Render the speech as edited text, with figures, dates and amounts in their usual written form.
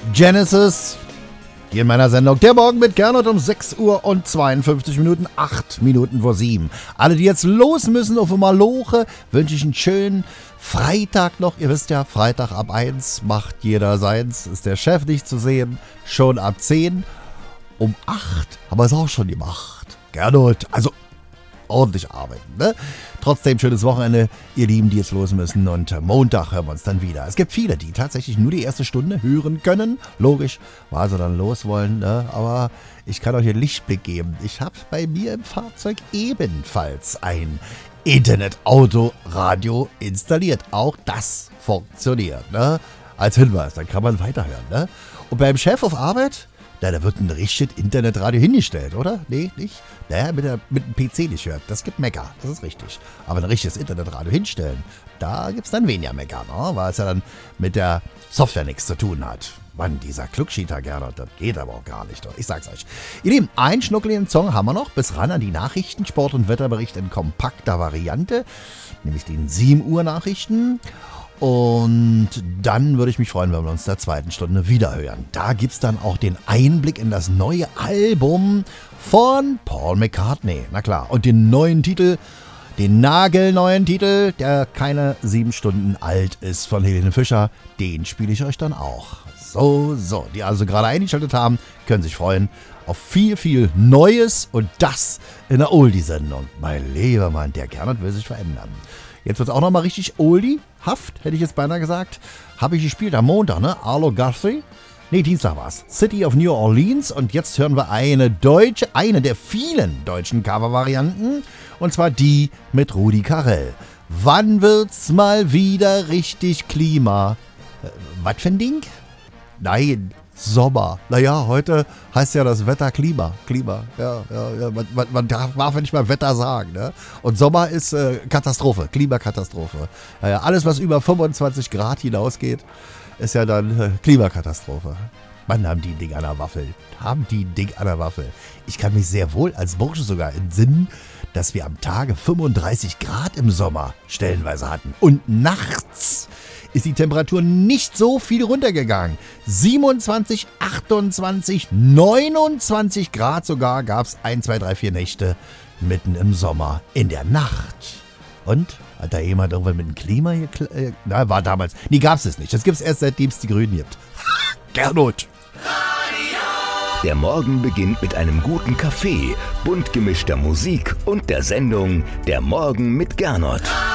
Genesis. Hier in meiner Sendung Der Morgen mit Gernot um 6 Uhr und 52 Minuten, 8 Minuten vor 7. Alle, die jetzt los müssen auf Maloche, wünsche ich einen schönen Freitag noch. Ihr wisst ja, Freitag ab 1 macht jeder seins. Ist der Chef nicht zu sehen. Schon ab 10. Um 8 haben wir es auch schon gemacht. Gernot, also ordentlich arbeiten, ne? Trotzdem schönes Wochenende, ihr Lieben, die jetzt los müssen. Und Montag hören wir uns dann wieder. Es gibt viele, die tatsächlich nur die erste Stunde hören können. Logisch, weil sie dann los wollen, ne? Aber ich kann euch einen Lichtblick geben. Ich habe bei mir im Fahrzeug ebenfalls ein Internet-Auto-Radio installiert. Auch das funktioniert, ne? Als Hinweis, dann kann man weiterhören, ne? Und beim Chef auf Arbeit, da wird ein richtiges Internetradio hingestellt, oder? Nee, nicht? Naja, mit dem PC nicht hört. Das gibt Mecker, das ist richtig. Aber ein richtiges Internetradio hinstellen, da gibt's dann weniger Mecker, ne? Weil es ja dann mit der Software nichts zu tun hat. Mann, dieser Kluckschieter, Gernot, das geht aber auch gar nicht. Doch. Ich sag's euch. Ihr Lieben, einen schnuckeligen Song haben wir noch. Bis ran an die Nachrichten, Sport- und Wetterbericht in kompakter Variante. Nämlich den 7 Uhr Nachrichten. Und dann würde ich mich freuen, wenn wir uns in der zweiten Stunde wiederhören. Da gibt es dann auch den Einblick in das neue Album von Paul McCartney. Na klar, und den neuen Titel, den nagelneuen Titel, der keine 7 Stunden alt ist, von Helene Fischer. Den spiele ich euch dann auch. So, die also gerade eingeschaltet haben, können sich freuen auf viel, viel Neues und das in der Oldie-Sendung. Mein lieber Mann, der Gernot will sich verändern. Jetzt wird es auch nochmal richtig Oldie-haft, hätte ich jetzt beinahe gesagt. Habe ich gespielt am Montag, ne? Arlo Guthrie. Ne, Dienstag war's. City of New Orleans. Und jetzt hören wir eine der vielen deutschen Cover-Varianten. Und zwar die mit Rudi Carrell. Wann wird's mal wieder richtig Klima? Was für ein Ding? Nein, Sommer. Naja, heute heißt ja das Wetter Klima. Ja. Man darf ja nicht mal Wetter sagen, ne? Und Sommer ist Katastrophe, Klimakatastrophe. Naja, alles, was über 25 Grad hinausgeht, ist ja dann Klimakatastrophe. Mann, haben die ein Ding an der Waffel. Ich kann mich sehr wohl als Bursche sogar entsinnen, dass wir am Tage 35 Grad im Sommer stellenweise hatten. Und nachts ist die Temperatur nicht so viel runtergegangen. 27, 28, 29 Grad sogar gab es 1, 2, 3, 4 Nächte mitten im Sommer in der Nacht. Und? Hat da jemand irgendwann mit dem Klima war damals. Nee, gab es nicht. Das gibt es erst seitdem es die Grünen gibt. Gernot. Der Morgen beginnt mit einem guten Kaffee, bunt gemischter Musik und der Sendung Der Morgen mit Gernot.